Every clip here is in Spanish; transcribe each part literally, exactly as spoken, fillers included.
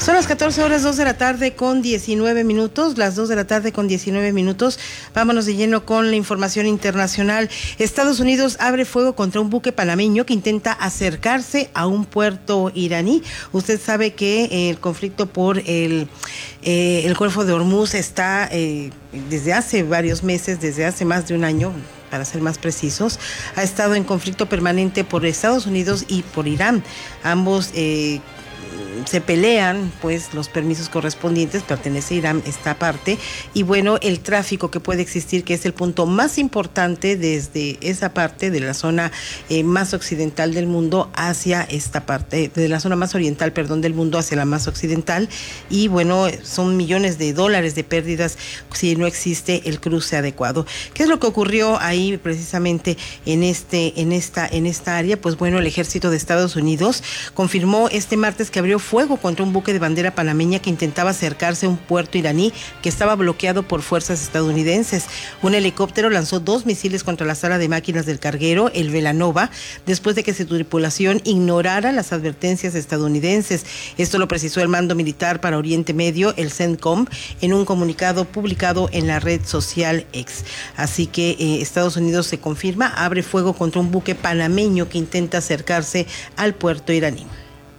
Son las catorce horas, dos de la tarde con diecinueve minutos, las dos de la tarde con diecinueve minutos. Vámonos de lleno con la información internacional. Estados Unidos abre fuego contra un buque panameño que intenta acercarse a un puerto iraní. Usted sabe que el conflicto por el, eh, el Golfo de Hormuz está eh, desde hace varios meses, desde hace más de un año, para ser más precisos, ha estado en conflicto permanente por Estados Unidos y por Irán. Ambos eh, se pelean pues los permisos correspondientes, pertenece a Irán esta parte, y bueno, el tráfico que puede existir, que es el punto más importante desde esa parte de la zona eh, más occidental del mundo hacia esta parte, de la zona más oriental, perdón, del mundo hacia la más occidental, y bueno, son millones de dólares de pérdidas si no existe el cruce adecuado. ¿Qué es lo que ocurrió ahí precisamente en este, en esta, en esta área? Pues bueno, el ejército de Estados Unidos confirmó este martes que abrió fuego contra un buque de bandera panameña que intentaba acercarse a un puerto iraní que estaba bloqueado por fuerzas estadounidenses. Un helicóptero lanzó dos misiles contra la sala de máquinas del carguero, el Velanova, después de que su tripulación ignorara las advertencias estadounidenses. Esto lo precisó el Mando Militar para Oriente Medio, el CENTCOM, en un comunicado publicado en la red social X. Así que eh, Estados Unidos se confirma, abre fuego contra un buque panameño que intenta acercarse al puerto iraní.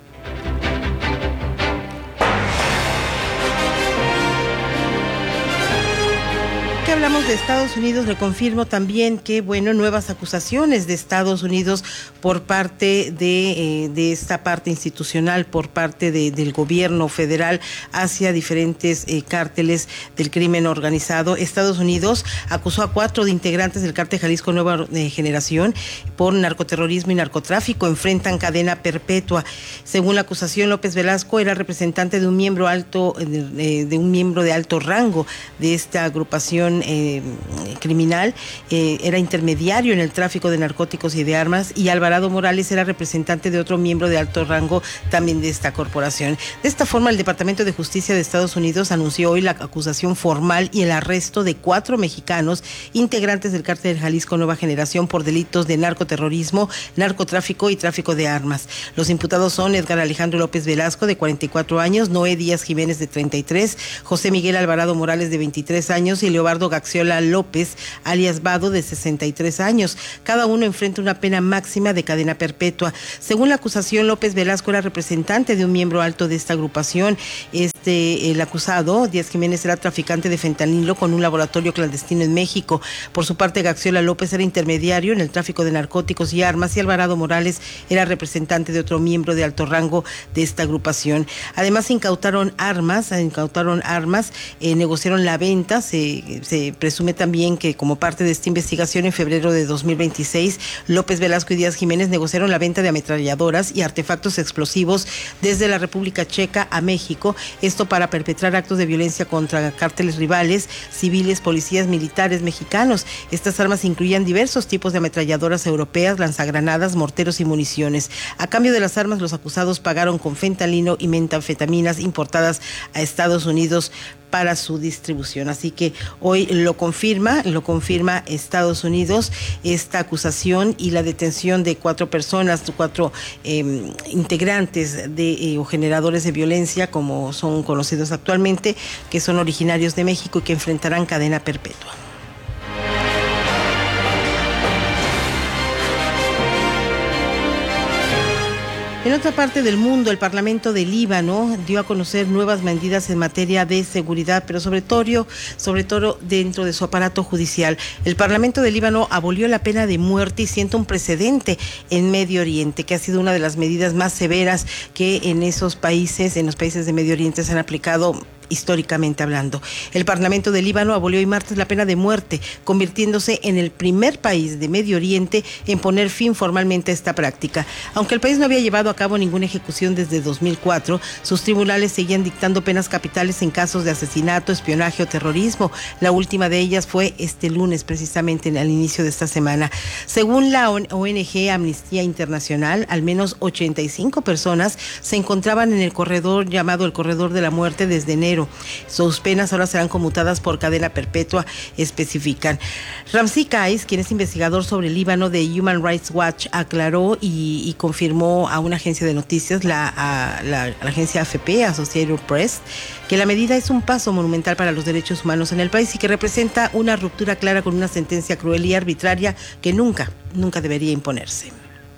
Que hablamos de Estados Unidos, le confirmo también que, bueno, nuevas acusaciones de Estados Unidos por parte de, eh, de esta parte institucional, por parte de, del gobierno federal hacia diferentes eh, cárteles del crimen organizado. Estados Unidos acusó a cuatro de integrantes del cártel Jalisco Nueva eh, Generación por narcoterrorismo y narcotráfico. Enfrentan cadena perpetua. Según la acusación, López Velasco era representante de un miembro alto, de, de un miembro de alto rango de esta agrupación Eh, criminal, eh, era intermediario en el tráfico de narcóticos y de armas, y Alvarado Morales era representante de otro miembro de alto rango también de esta corporación. De esta forma, el Departamento de Justicia de Estados Unidos anunció hoy la acusación formal y el arresto de cuatro mexicanos integrantes del cártel de Jalisco Nueva Generación por delitos de narcoterrorismo, narcotráfico y tráfico de armas. Los imputados son Edgar Alejandro López Velasco, de cuarenta y cuatro años, Noé Díaz Jiménez, de treinta y tres, José Miguel Alvarado Morales, de veintitrés años, y Leobardo Gaxiola López, alias Vado, de sesenta y tres años. Cada uno enfrenta una pena máxima de cadena perpetua. Según la acusación, López Velasco era representante de un miembro alto de esta agrupación. Este, el acusado, Díaz Jiménez, era traficante de fentanilo con un laboratorio clandestino en México. Por su parte, Gaxiola López era intermediario en el tráfico de narcóticos y armas, y Alvarado Morales era representante de otro miembro de alto rango de esta agrupación. Además, incautaron armas, incautaron armas, eh, negociaron la venta, se, se Se presume también que como parte de esta investigación, en febrero de dos mil veintiséis, López Velasco y Díaz Jiménez negociaron la venta de ametralladoras y artefactos explosivos desde la República Checa a México, esto para perpetrar actos de violencia contra cárteles rivales, civiles, policías, militares mexicanos. Estas armas incluían diversos tipos de ametralladoras europeas, lanzagranadas, morteros y municiones. A cambio de las armas, los acusados pagaron con fentanilo y metanfetaminas importadas a Estados Unidos para su distribución. Así que hoy lo confirma, lo confirma Estados Unidos, esta acusación y la detención de cuatro personas, cuatro eh, integrantes de eh, o generadores de violencia, como son conocidos actualmente, que son originarios de México y que enfrentarán cadena perpetua. En otra parte del mundo, el Parlamento de Líbano dio a conocer nuevas medidas en materia de seguridad, pero sobre todo, sobre todo dentro de su aparato judicial. El Parlamento de Líbano abolió la pena de muerte y sienta un precedente en Medio Oriente, que ha sido una de las medidas más severas que en esos países, en los países de Medio Oriente, se han aplicado históricamente hablando. El Parlamento de Líbano abolió hoy martes la pena de muerte, convirtiéndose en el primer país de Medio Oriente en poner fin formalmente a esta práctica. Aunque el país no había llevado a cabo ninguna ejecución desde dos mil cuatro, sus tribunales seguían dictando penas capitales en casos de asesinato, espionaje o terrorismo. La última de ellas fue este lunes, precisamente al inicio de esta semana. Según la O N G Amnistía Internacional, al menos ochenta y cinco personas se encontraban en el corredor llamado el Corredor de la Muerte desde enero enero. Sus penas ahora serán conmutadas por cadena perpetua, especifican. Ramzi Kais, quien es investigador sobre el Líbano de Human Rights Watch, aclaró y, y confirmó a una agencia de noticias, la, a, la, la agencia A F P, Associated Press, que la medida es un paso monumental para los derechos humanos en el país y que representa una ruptura clara con una sentencia cruel y arbitraria que nunca, nunca debería imponerse.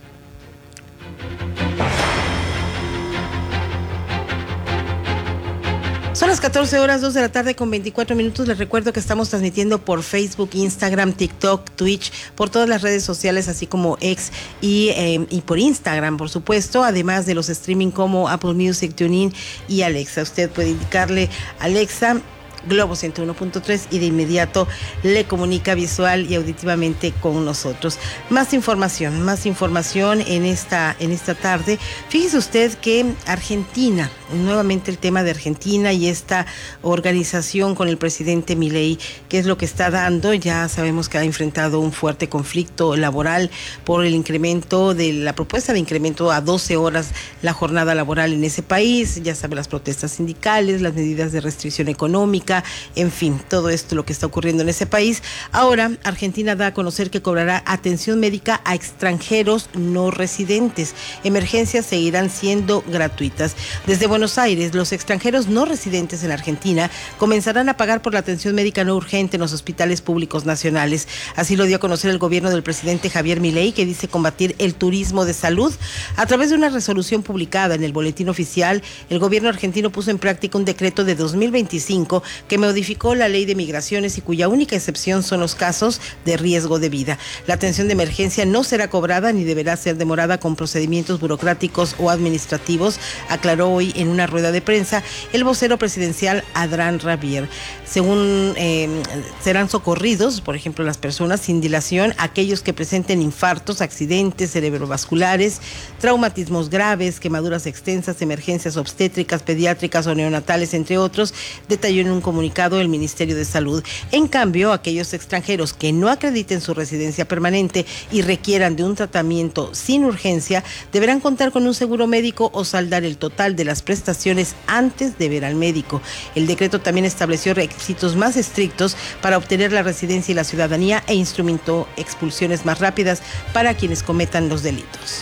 Son las catorce horas, dos de la tarde con veinticuatro minutos. Les recuerdo que estamos transmitiendo por Facebook, Instagram, TikTok, Twitch, por todas las redes sociales, así como X y, eh, y por Instagram, por supuesto, además de los streaming como Apple Music, TuneIn y Alexa. Usted puede indicarle Alexa Globo ciento uno punto tres y de inmediato le comunica visual y auditivamente con nosotros. Más información, más información en esta, en esta tarde. Fíjese usted que Argentina, nuevamente el tema de Argentina y esta organización con el presidente Milei, ¿qué es lo que está dando? Ya sabemos que ha enfrentado un fuerte conflicto laboral por el incremento de la propuesta de incremento a doce horas la jornada laboral en ese país. Ya sabe, las protestas sindicales, las medidas de restricción económica, en fin, todo esto lo que está ocurriendo en ese país. Ahora, Argentina da a conocer que cobrará atención médica a extranjeros no residentes. Emergencias seguirán siendo gratuitas. Desde Buenos Aires, los extranjeros no residentes en Argentina comenzarán a pagar por la atención médica no urgente en los hospitales públicos nacionales. Así lo dio a conocer el gobierno del presidente Javier Milei, que dice combatir el turismo de salud. A través de una resolución publicada en el Boletín Oficial, el gobierno argentino puso en práctica un decreto de dos mil veinticinco que modificó la ley de migraciones y cuya única excepción son los casos de riesgo de vida. La atención de emergencia no será cobrada ni deberá ser demorada con procedimientos burocráticos o administrativos, aclaró hoy en una rueda de prensa el vocero presidencial Adrán Rabier. Según eh, serán socorridos, por ejemplo, las personas sin dilación, aquellos que presenten infartos, accidentes cerebrovasculares, traumatismos graves, quemaduras extensas, emergencias obstétricas, pediátricas o neonatales, entre otros, detalló en un comunicado el Ministerio de Salud. En cambio, aquellos extranjeros que no acrediten su residencia permanente y requieran de un tratamiento sin urgencia, deberán contar con un seguro médico o saldar el total de las prestaciones antes de ver al médico. El decreto también estableció requisitos más estrictos para obtener la residencia y la ciudadanía e instrumentó expulsiones más rápidas para quienes cometan los delitos.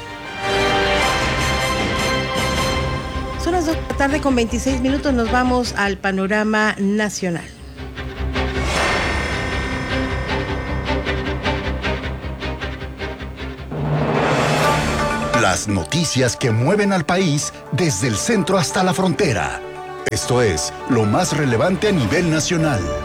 Son las dos de la tarde con veintiséis minutos, nos vamos al panorama nacional. Las noticias que mueven al país desde el centro hasta la frontera. Esto es lo más relevante a nivel nacional.